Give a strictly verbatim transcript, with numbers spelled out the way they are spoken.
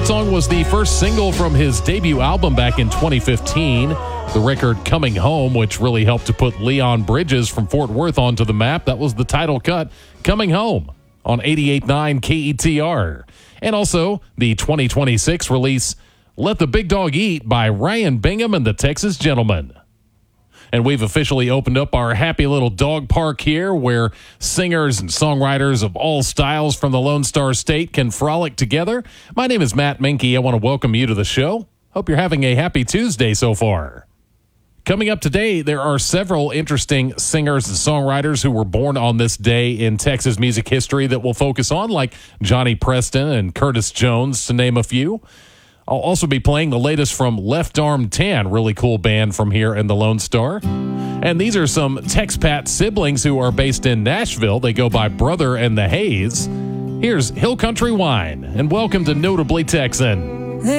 That song was the first single from his debut album back in twenty fifteen. The record Coming Home, which really helped to put Leon Bridges from Fort Worth onto the map. That was the title cut, Coming Home, on eighty-eight point nine K E T R. And also the twenty twenty-six release, Let the Big Dog Eat by Ryan Bingham and the Texas Gentlemen. And we've officially opened up our happy little dog park here where singers and songwriters of all styles from the Lone Star State can frolic together. My name is Matt Minke. I want to welcome you to the show. Hope you're having a happy Tuesday so far. Coming up today, there are several interesting singers and songwriters who were born on this day in Texas music history that we'll focus on, like Johnny Preston and Curtis Jones, to name a few. I'll also be playing the latest from Left Arm Tan, really cool band from here in the Lone Star. And these are some Tex-Pat siblings who are based in Nashville. They go by Brother and the Hayes. Here's Hill Country Wine, and welcome to Notably Texan.